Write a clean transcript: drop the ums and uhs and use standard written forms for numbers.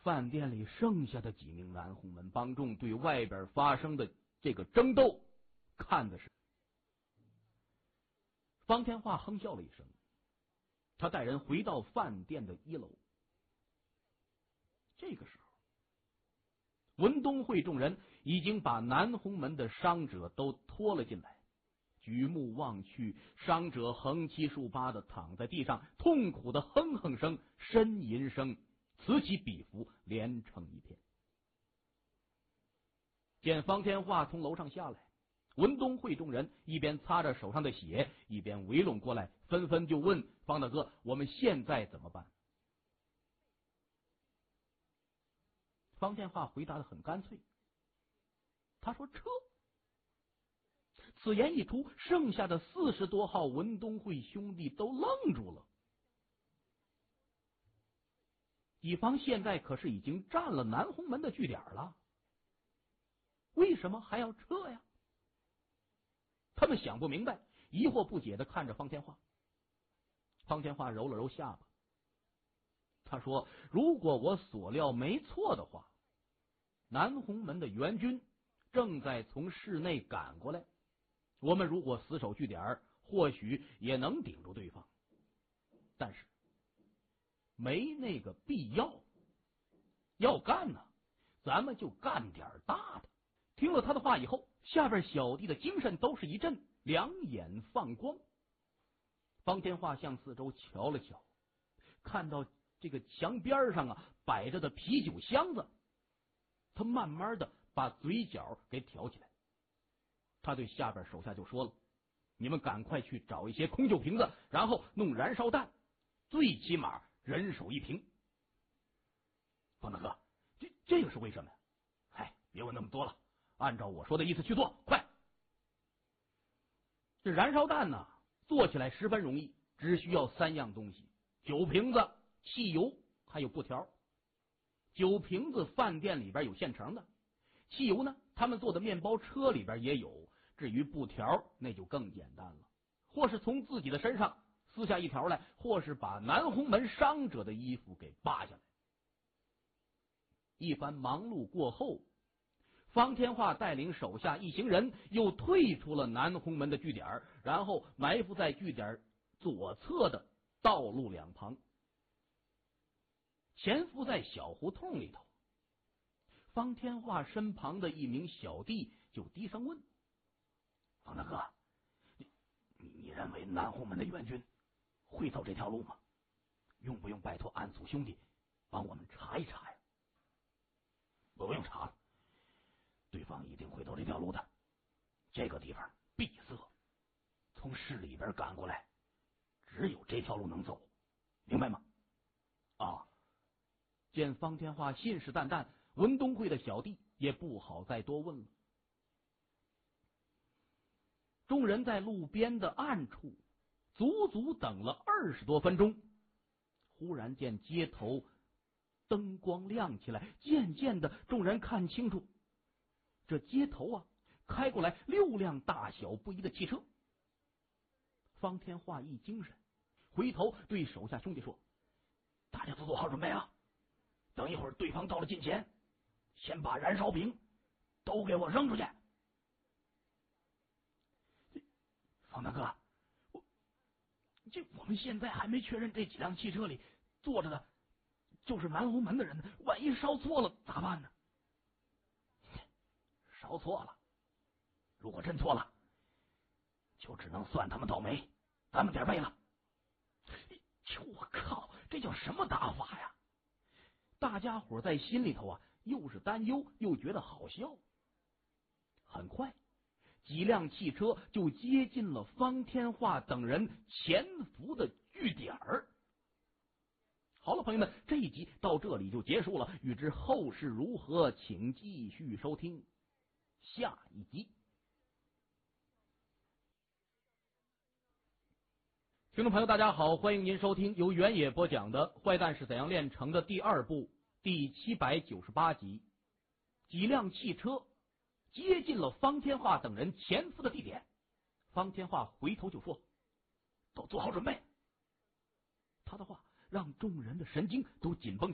饭店里剩下的几名南红门帮众对外边发生的这个争斗看的是。方天化哼笑了一声，他带人回到饭店的1楼。这个时候，文东会众人已经把南红门的伤者都拖了进来，举目望去，伤者横七竖八的躺在地上，痛苦的哼哼声、呻吟声此起彼伏，连成一片。见方天化从楼上下来，文东会众人一边擦着手上的血，一边围拢过来，纷纷就问方大哥：“我们现在怎么办？”方天化回答的很干脆，他说：“撤。”此言一出，剩下的40多号文东会兄弟都愣住了。己方现在可是已经占了南红门的据点了，为什么还要撤呀？他们想不明白，疑惑不解的看着方天化。方天化揉了揉下巴，他说：“如果我所料没错的话，南红门的援军正在从市内赶过来，我们如果死守据点，或许也能顶住对方，但是没那个必要。要干呢，咱们就干点大的。”听了他的话以后，下边小弟的精神都是一震，两眼放光。方天化向四周瞧了瞧，看到这个墙边上摆着的啤酒箱子，他慢慢的把嘴角给挑起来。他对下边手下就说了：“你们赶快去找一些空酒瓶子，然后弄燃烧弹，最起码人手1瓶。”方大哥，这个是为什么呀？别问那么多了，按照我说的意思去做，快！这燃烧弹呢，做起来十分容易，只需要3样东西：酒瓶子、汽油还有布条。酒瓶子饭店里边有现成的，汽油呢，他们做的面包车里边也有，至于布条那就更简单了，或是从自己的身上撕下一条来，或是把南红门伤者的衣服给扒下来。一番忙碌过后，方天化带领手下一行人又退出了南红门的据点，然后埋伏在据点左侧的道路两旁，潜伏在小胡同里头。方天化身旁的一名小弟就低声问：“方大哥，你认为南红门的援军会走这条路吗？用不用拜托暗祖兄弟帮我们查一查呀？”“不用查了，对方一定会走这条路的。这个地方闭塞，从市里边赶过来，只有这条路能走，明白吗？”“啊！”见方天化信誓旦旦，文东会的小弟也不好再多问了。众人在路边的暗处足足等了20多分钟，忽然见街头灯光亮起来，渐渐的众人看清楚，这街头开过来6辆大小不一的汽车。方天化一精神，回头对手下兄弟说：“大家都做好准备啊，等一会儿对方到了近前，先把燃烧瓶都给我扔出去。”“方大哥，我们现在还没确认这几辆汽车里坐着的就是南红门的人呢，万一烧错了咋办呢？”“烧错了，如果真错了，就只能算他们倒霉，咱们点背了。”“我靠，这叫什么打法呀？”大家伙在心里头又是担忧又觉得好笑。很快，几辆汽车就接近了方天化等人潜伏的据点。好了，朋友们，这一集到这里就结束了，欲知后事如何，请继续收听下一集。听众朋友大家好，欢迎您收听由原野播讲的《坏蛋是怎样炼成的》第2部第798集。几辆汽车接近了方天化等人潜伏的地点，方天化回头就说：“都做好准备。”他的话让众人的神经都紧绷